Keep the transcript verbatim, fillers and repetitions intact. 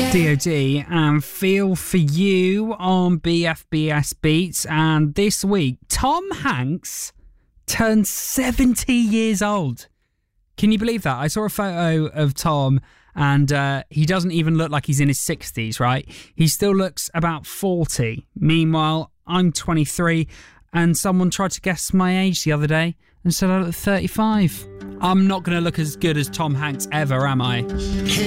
D O D and Feel For You on B F B S Beats. And this week, Tom Hanks turned seventy years old. Can you believe that? I saw a photo of Tom and uh, he doesn't even look like he's in his sixties, right? He still looks about forty. Meanwhile, I'm twenty-three and someone tried to guess my age the other day and said I look thirty-five. I'm not going to look as good as Tom Hanks ever, am I?